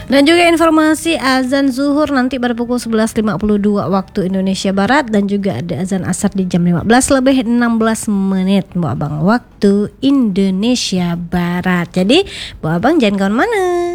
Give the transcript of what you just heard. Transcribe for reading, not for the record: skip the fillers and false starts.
Dan juga informasi azan zuhur nanti pada pukul 11.52 waktu Indonesia Barat, dan juga ada azan asar di jam 15:16 Bu Abang waktu Indonesia Barat. Jadi Bu Abang jangan kemana-mana.